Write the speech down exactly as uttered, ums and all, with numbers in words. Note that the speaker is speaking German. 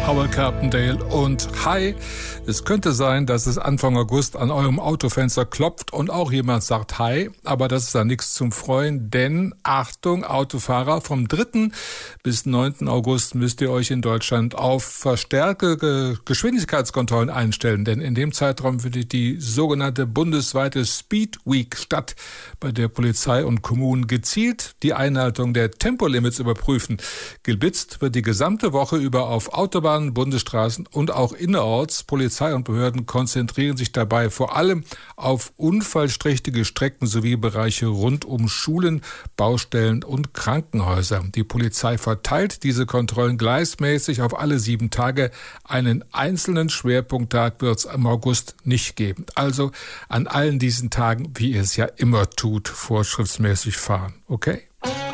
Howell Carpendale und Hi. Es könnte sein, dass es Anfang August an eurem Autofenster klopft und auch jemand sagt Hi, aber das ist da nichts zum Freuen, denn Achtung, Autofahrer, vom dritten bis neunten August müsst ihr euch in Deutschland auf verstärkte Geschwindigkeitskontrollen einstellen, denn in dem Zeitraum findet die sogenannte bundesweite Speed Week statt, bei der Polizei und Kommunen gezielt die Einhaltung der Tempolimits überprüfen. Geblitzt wird die gesamte Woche über auf Autobahnen, Bundesstraßen und auch innerorts. Polizei und Behörden konzentrieren sich dabei vor allem auf unfallsträchtige Strecken sowie Bereiche rund um Schulen, Baustellen und Krankenhäuser. Die Polizei verteilt diese Kontrollen gleichmäßig auf alle sieben Tage. Einen einzelnen Schwerpunkttag wird es im August nicht geben. Also an allen diesen Tagen, wie ihr es ja immer tut, vorschriftsmäßig fahren. Okay?